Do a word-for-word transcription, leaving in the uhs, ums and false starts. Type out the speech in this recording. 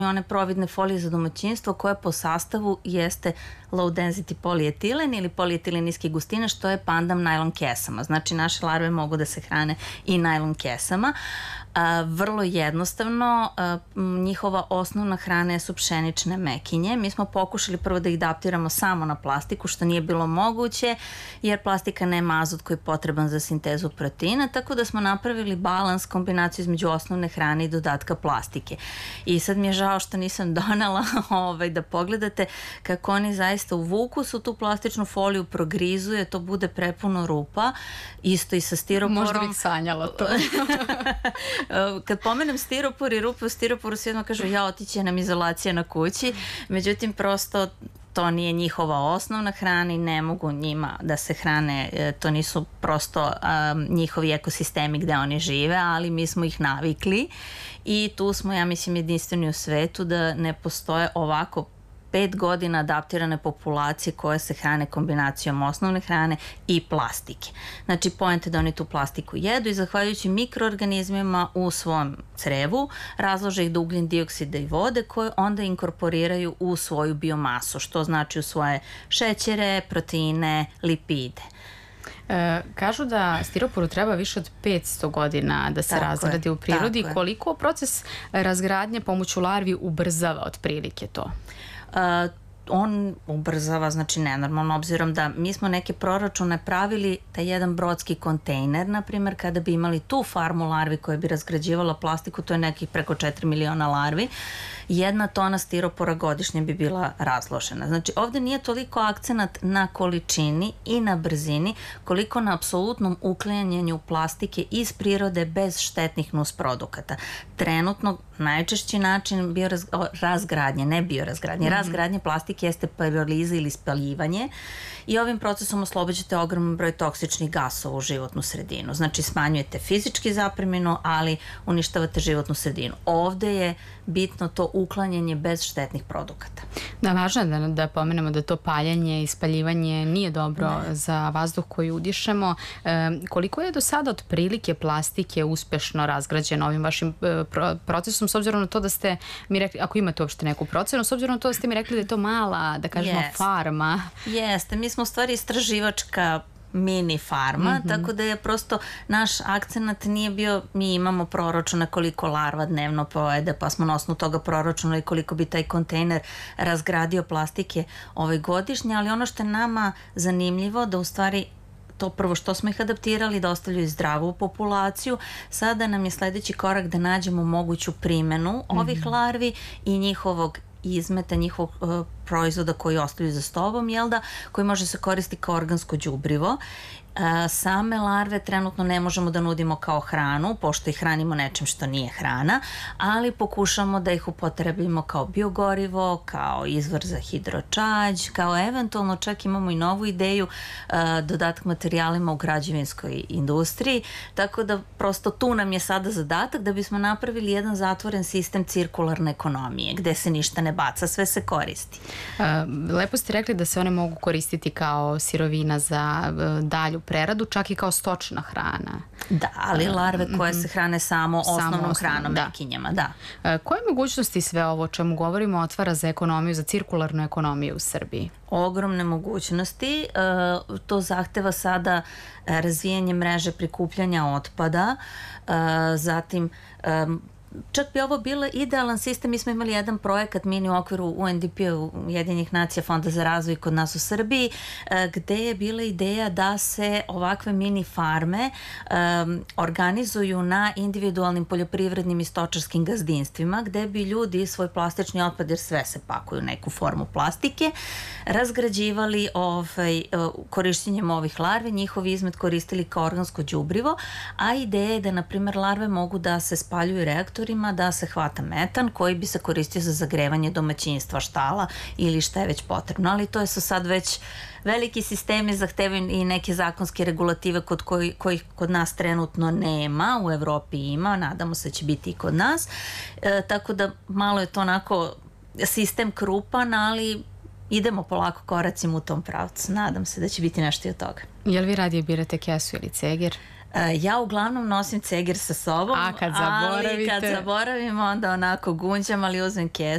one providne folije za domaćinstvo koja po sastavu jeste low density polietilen ili polietilen niske gustine, što je pandam najlon kesama. Znači, naše larve mogu da se hrane i najlon kesama. A, vrlo jednostavno, a, njihova osnovna hrana su pšenične mekinje. Mi smo pokušali prvo da ih adaptiramo samo na plastiku, što nije bilo moguće, jer plastika nema azot koji je potreban za sintezu proteina, tako da smo napravili balans, kombinaciju između osnovne hrane i dodatka plastike. I sad mi je žao što nisam donela ovaj, da pogledate kako oni zaista uvuku su tu plastičnu foliju, progrizuje, to bude prepuno rupa, isto i sa stiroporom. Možda bih sanjala to. Kad pomenem stiropor i rupe u stiroporu, svi jedno kažu ja, otiće nam izolacija na kući, međutim prosto to nije njihova osnovna hrana i ne mogu njima da se hrane, to nisu prosto um, njihovi ekosistemi gde oni žive, ali mi smo ih navikli i tu smo, ja mislim, jedinstveni u svetu da ne postoje ovako pet godina adaptirane populacije koje se hrane kombinacijom osnovne hrane i plastike. Znači, poenta je da oni tu plastiku jedu i zahvaljujući mikroorganizmima u svom crevu razlože ih do ugljen dioksida i vode koje onda inkorporiraju u svoju biomasu, što znači u svoje šećere, proteine, lipide. E, kažu da stiroporu treba više od petsto godina da se tako razgradi je, u prirodi. Koliko proces razgradnje pomoću larvi ubrzava otprilike to? Uh, on ubrzava, znači nenormalno, obzirom da mi smo neke proračune pravili da jedan brodski kontejner, na primjer, kada bi imali tu farmu larvi koja bi razgrađivala plastiku, to je nekih preko četiri miliona larvi, jedna tona stiropora godišnje bi bila razložena. Znači, ovde nije toliko akcenat na količini i na brzini, koliko na apsolutnom uklanjanju plastike iz prirode bez štetnih nusprodukata. Trenutno, najčešći način biorazgradnje, ne biorazgradnje, mm-hmm. razgradnje plastike jeste piroliza ili spaljivanje i ovim procesom oslobađate ogroman broj toksičnih gasova u životnu sredinu. Znači, smanjujete fizički zapreminu, ali uništavate životnu sredinu. Ovde je bitno to uklanjanje bez štetnih produkata. Da, važno je da, da pomenemo da to paljenje i spaljivanje nije dobro ne. za vazduh koji udišemo. E, koliko je do sada otprilike plastike uspešno razgrađeno ovim vašim e, pro, procesom, s obzirom na to da ste mi rekli, ako imate uopšte neku procenu, s obzirom na to da ste mi rekli da je to mala, da kažemo, yes. farma. Jeste, mi smo u stvari istraživačka mini farma, mm-hmm. tako da je prosto naš akcenat nije bio, mi imamo proračuna koliko larva dnevno pojede, pa smo na osnovu toga proračunali koliko bi taj kontejner razgradio plastike ovaj godišnje, ali ono što je nama zanimljivo da u stvari to prvo što smo ih adaptirali da ostavljaju zdravu populaciju, sada nam je sledeći korak da nađemo moguću primenu mm-hmm. ovih larvi i njihovog izmeta, njihovog uh, proizvoda koji ostavljaju za sobom, jel da, koji može se koristiti kao organsko đubrivo. Same larve trenutno ne možemo da nudimo kao hranu, pošto ih hranimo nečim što nije hrana, ali pokušamo da ih upotrebimo kao biogorivo, kao izvor za hidročađ, kao eventualno čak imamo i novu ideju dodatak materijalima u građevinskoj industriji, tako da prosto tu nam je sada zadatak da bismo napravili jedan zatvoren sistem cirkularne ekonomije, gde se ništa ne baca, sve se koristi. Lepo ste rekli da se one mogu koristiti kao sirovina za dalju preradu, čak i kao stočna hrana. Da, ali larve koje se hrane samo osnovnom hranom, mekinjama, da. Koje mogućnosti sve ovo o čemu govorimo otvara za ekonomiju, za cirkularnu ekonomiju u Srbiji? Ogromne mogućnosti. To zahteva sada razvijanje mreže prikupljanja otpada, zatim čak bi ovo bilo idealan sistem. Mi smo imali jedan projekat mini u okviru U N D P, Ujedinjenih nacija, Fonda za razvoj kod nas u Srbiji, gde je bila ideja da se ovakve mini farme um, organizuju na individualnim poljoprivrednim i stočarskim gazdinstvima, gde bi ljudi svoj plastični otpad, jer sve se pakuju u neku formu plastike, razgrađivali ovaj, korišćenjem ovih larve, njihov izmet koristili kao organsko đubrivo, a ideja je da, na primjer, larve mogu da se spaljuju reaktor, da se hvata metan koji bi se koristio za zagrevanje domaćinstva, štala ili šta je već potrebno, ali to je su sad već veliki sistemi, zahtevaju i neke zakonske regulative kod koji, kojih kod nas trenutno nema, u Evropi ima, nadamo se da će biti i kod nas, e, tako da malo je to onako sistem krupan, ali idemo polako koracima u tom pravcu, nadam se da će biti nešto i od toga. Jel vi radije birate kesu ili ceger? Ja uglavnom nosim ceger sa sobom, a kad zaboravite? Ali kad zaboravim onda onako gunđam, ali uzmem kesu.